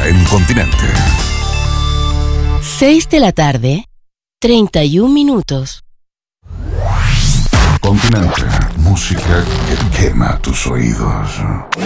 hora en Continente. 6 de la tarde, 31 minutos. Continente, música que quema tus oídos.